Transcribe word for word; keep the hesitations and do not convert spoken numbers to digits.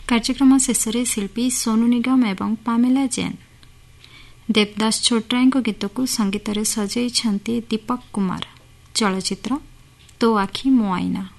କାର୍ଯ୍ୟକ୍ରମ ଶେଷରେ ଶିଳ୍ପୀ ସୋନୁ ନିଗମ ଏବଂ ପାମେଲା ଜେନ୍। ଦେବଦାସ ଛୋଟରାୟଙ୍କ ଗୀତକୁ ସଙ୍ଗୀତରେ ସଜାଇଛନ୍ତି ଦୀପକ କୁମାର। ଚଳଚ୍ଚିତ୍ର ତୋ ଆଖି ମୋ ଆଇନା।